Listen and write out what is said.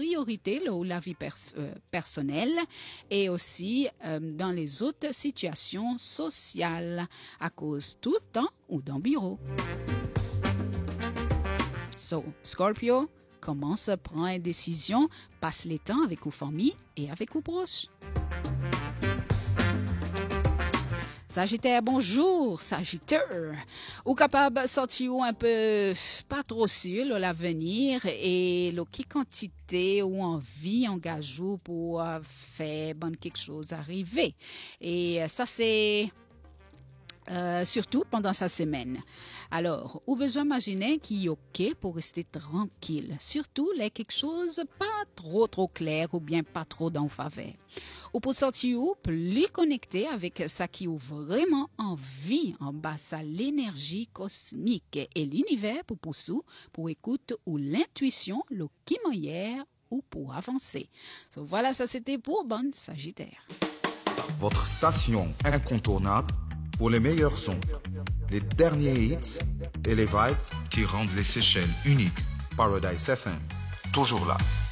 priorité la vie personnelle et aussi dans les autres situations sociales à cause tout le temps ou dans le bureau. So, Scorpio, commence à prendre une décision, passe les temps avec vos familles et avec vos proches. Sagittaire, bonjour, Sagittaire. Ou capable de sortir un peu pas trop sûr l'avenir et qui quantité ou envie engage pour faire quelque chose arriver. Et ça c'est surtout pendant sa semaine. Alors, ou besoin imaginer qu'il est OK pour rester tranquille, surtout les quelque chose pas trop clair ou bien pas trop dans faveur. Ou pour sortir plus connecté avec ça qui a vraiment envie en bas à l'énergie cosmique et l'univers pour écouter ou l'intuition, le qui meilleur ou pour avancer. So, voilà, ça c'était pour Bonne Sagittaire. Votre station incontournable pour les meilleurs sons, les derniers hits et les vibes qui rendent les Seychelles uniques. Paradise FM, toujours là.